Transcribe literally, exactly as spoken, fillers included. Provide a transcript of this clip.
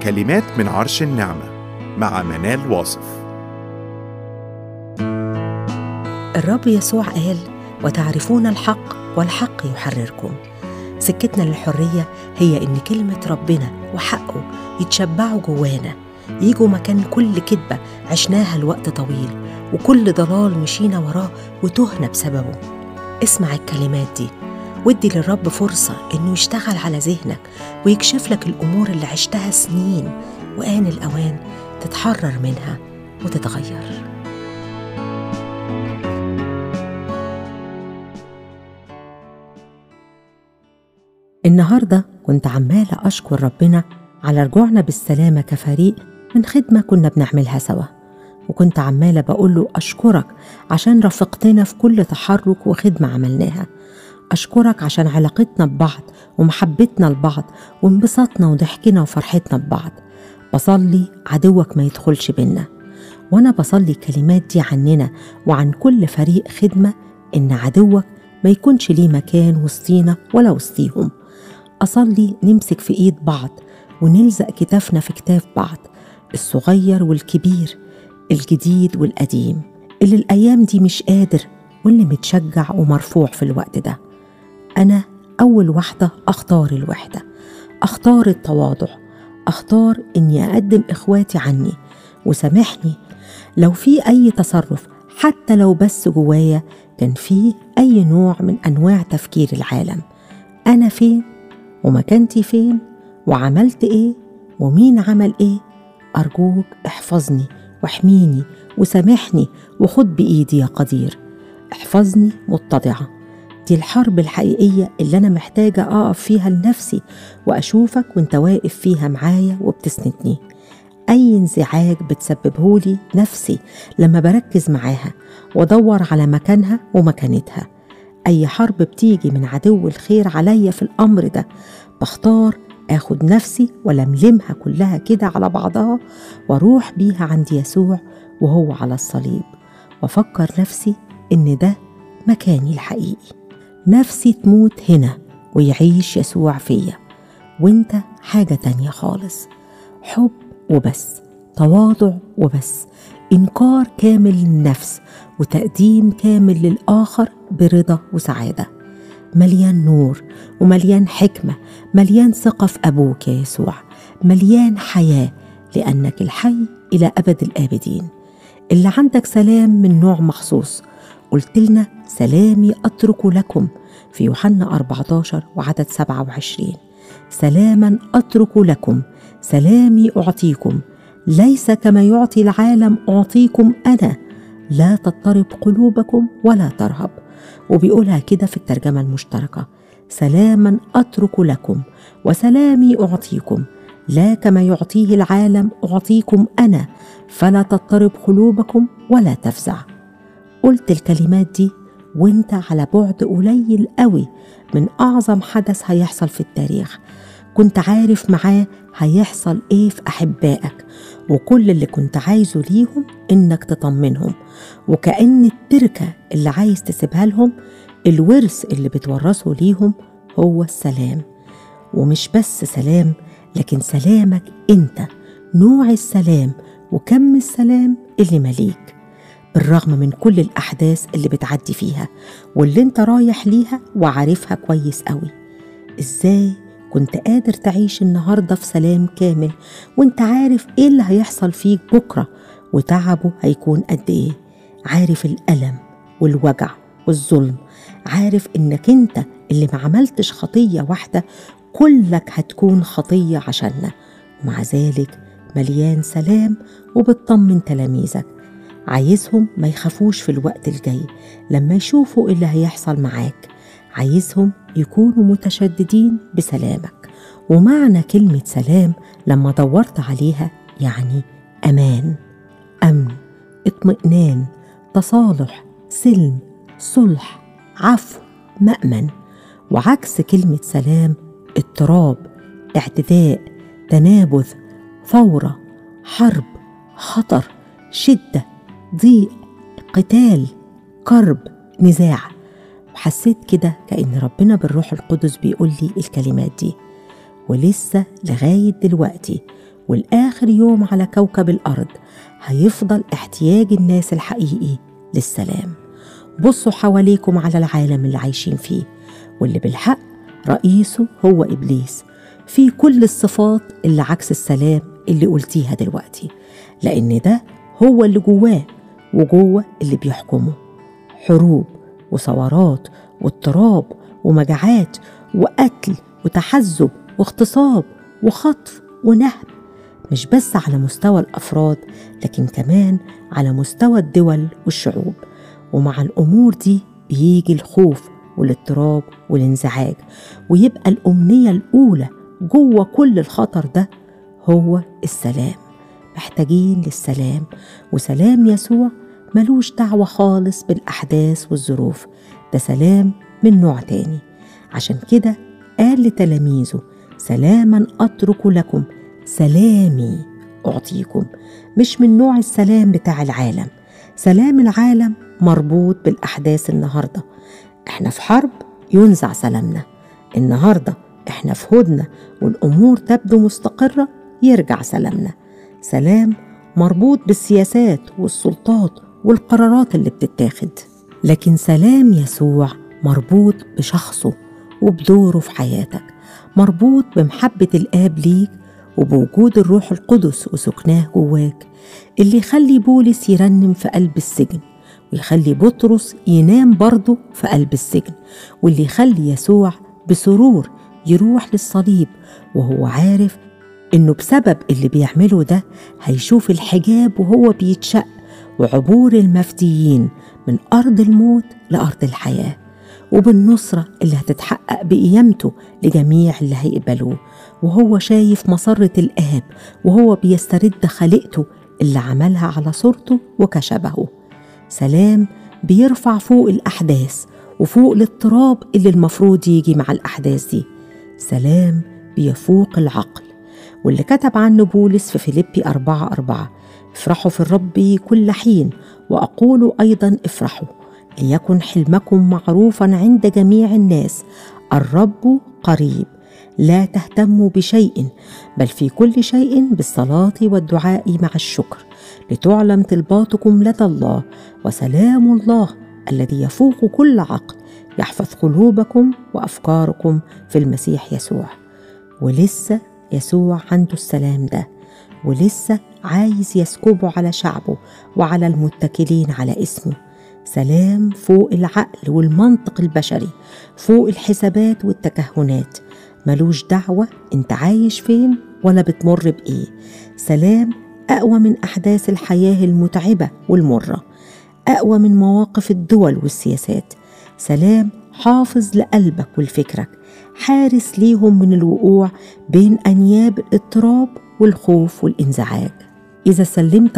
كلمات من عرش النعمة مع منال واصف. الرب يسوع قال: وتعرفون الحق والحق يحرركم. سكتنا للحرية هي إن كلمة ربنا وحقه يتشبعوا جوانا، يجوا مكان كل كذبة عشناها لوقت طويل وكل ضلال مشينا وراه وتهنا بسببه. اسمع الكلمات دي وادي للرب فرصة إنه يشتغل على ذهنك ويكشف لك الأمور اللي عشتها سنين، وآن الأوان تتحرر منها وتتغير. النهاردة كنت عمالة أشكر ربنا على رجوعنا بالسلامة كفريق من خدمة كنا بنعملها سوا، وكنت عمالة بقوله أشكرك عشان رافقتنا في كل تحرك وخدمة عملناها. أشكرك عشان علاقتنا ببعض ومحبتنا لبعض وانبساطنا وضحكنا وفرحتنا ببعض. بصلي عدوك ما يدخلش بينا، وأنا بصلي الكلمات دي عننا وعن كل فريق خدمة، إن عدوك ما يكونش ليه مكان وسطينا ولا وسطيهم. أصلي نمسك في إيد بعض ونلزق كتافنا في كتاف بعض، الصغير والكبير، الجديد والقديم، اللي الأيام دي مش قادر واللي متشجع ومرفوع في الوقت ده. أنا أول واحدة أختار الوحدة، أختار التواضع، أختار إني أقدم إخواتي عني، وسامحني لو في أي تصرف حتى لو بس جوايا كان فيه أي نوع من أنواع تفكير العالم. أنا فين ومكانتي فين وعملت إيه ومين عمل إيه؟ أرجوك احفظني واحميني وسامحني وخد بإيدي يا قدير. احفظني متضعة، دي الحرب الحقيقية اللي أنا محتاجة أقف فيها لنفسي وأشوفك وانت واقف فيها معايا وبتسندني. أي انزعاج بتسببهولي نفسي لما بركز معاها وادور على مكانها ومكانتها. أي حرب بتيجي من عدو الخير عليا في الأمر ده، بختار آخد نفسي ولملمها كلها كده على بعضها واروح بيها عند يسوع وهو على الصليب، وافكر نفسي إن ده مكاني الحقيقي. نفسي تموت هنا ويعيش يسوع فيا، وانت حاجة تانية خالص. حب وبس، تواضع وبس، إنكار كامل للنفس وتقديم كامل للآخر برضا وسعادة. مليان نور ومليان حكمة، مليان ثقة في أبوك يا يسوع، مليان حياة لأنك الحي إلى أبد الآبدين، اللي عندك سلام من نوع مخصوص. قلت لنا سلامي أترك لكم في يوحنا أربعة عشر وعدد سبعة وعشرين. سلاما أترك لكم، سلامي أعطيكم، ليس كما يعطي العالم أعطيكم أنا، لا تضطرب قلوبكم ولا ترهب. وبيقولها كده في الترجمة المشتركة: سلاما أترك لكم وسلامي أعطيكم، لا كما يعطيه العالم أعطيكم أنا، فلا تضطرب قلوبكم ولا تفزع. قلت الكلمات دي وانت على بعد قليل قوي من أعظم حدث هيحصل في التاريخ. كنت عارف معاه هيحصل ايه في أحبائك، وكل اللي كنت عايزه ليهم إنك تطمنهم، وكأن التركة اللي عايز تسيبها لهم، الورث اللي بتورثه ليهم هو السلام. ومش بس سلام، لكن سلامك انت، نوع السلام وكم السلام اللي مليك، بالرغم من كل الأحداث اللي بتعدي فيها واللي انت رايح ليها وعارفها كويس قوي. ازاي كنت قادر تعيش النهاردة في سلام كامل وانت عارف ايه اللي هيحصل فيك بكرة وتعبه هيكون قد ايه؟ عارف الألم والوجع والظلم، عارف انك انت اللي ما عملتش خطية واحدة، كلك هتكون خطية عشاننا، ومع ذلك مليان سلام وبتطمن تلاميذك، عايزهم ما يخافوش في الوقت الجاي لما يشوفوا اللي هيحصل معاك، عايزهم يكونوا متشددين بسلامك. ومعنى كلمة سلام لما دورت عليها يعني أمان، أمن، اطمئنان، تصالح، سلم، صلح، عفو، مأمن. وعكس كلمة سلام اضطراب، اعتداء، تنابذ، ثورة، حرب، خطر، شدة، ضيق، قتال، كرب، نزاع. وحسيت كده كأن ربنا بالروح القدس بيقول لي الكلمات دي، ولسه لغاية دلوقتي والآخر يوم على كوكب الأرض هيفضل احتياج الناس الحقيقي للسلام. بصوا حواليكم على العالم اللي عايشين فيه، واللي بالحق رئيسه هو إبليس، في كل الصفات اللي عكس السلام اللي قلتيها دلوقتي، لأن ده هو اللي جواه وجوه اللي بيحكمه. حروب وثورات واضطراب ومجاعات وقتل وتحزب واغتصاب وخطف ونهب، مش بس على مستوى الأفراد لكن كمان على مستوى الدول والشعوب. ومع الأمور دي بيجي الخوف والاضطراب والانزعاج، ويبقى الأمنية الأولى جوه كل الخطر ده هو السلام. محتاجين للسلام، وسلام يسوع ملوش دعوة خالص بالأحداث والظروف، ده سلام من نوع تاني. عشان كده قال لتلاميذه: سلاما أترك لكم، سلامي أعطيكم. مش من نوع السلام بتاع العالم. سلام العالم مربوط بالأحداث النهاردة، احنا في حرب ينزع سلامنا. النهاردة احنا في هدنة والأمور تبدو مستقرة، يرجع سلامنا. سلام مربوط بالسياسات والسلطات والقرارات اللي بتتاخد، لكن سلام يسوع مربوط بشخصه وبدوره في حياتك، مربوط بمحبة الآب ليك وبوجود الروح القدس وسكناه جواك، اللي يخلي بولس يرنم في قلب السجن، ويخلي بطرس ينام برضه في قلب السجن، واللي يخلي يسوع بسرور يروح للصليب وهو عارف إنه بسبب اللي بيعمله ده هيشوف الحجاب وهو بيتشق، وعبور المفديين من أرض الموت لأرض الحياة، وبالنصرة اللي هتتحقق بقيامته لجميع اللي هيقبلوه، وهو شايف مسرة الآب وهو بيسترد خليقته اللي عملها على صورته وكشبهه. سلام بيرفع فوق الأحداث وفوق الاضطراب اللي المفروض يجي مع الأحداث دي. سلام بيفوق العقل، واللي كتب عنه بولس في فيليبي أربعة أربعة: افرحوا في الرب كل حين، وأقول أيضا افرحوا، ليكن حلمكم معروفا عند جميع الناس، الرب قريب، لا تهتموا بشيء بل في كل شيء بالصلاة والدعاء مع الشكر، لتعلم طلباتكم لدى الله، وسلام الله الذي يفوق كل عقل يحفظ قلوبكم وأفكاركم في المسيح يسوع. ولسه يسوع عنده السلام ده، ولسه عايز يسكبه على شعبه وعلى المتكلين على اسمه. سلام فوق العقل والمنطق البشري، فوق الحسابات والتكهنات، ملوش دعوة انت عايش فين ولا بتمر بإيه. سلام أقوى من أحداث الحياة المتعبة والمرة، أقوى من مواقف الدول والسياسات. سلام حافظ لقلبك ولفكرك، حارس ليهم من الوقوع بين أنياب الاضطراب والخوف والانزعاج. إذا سلمت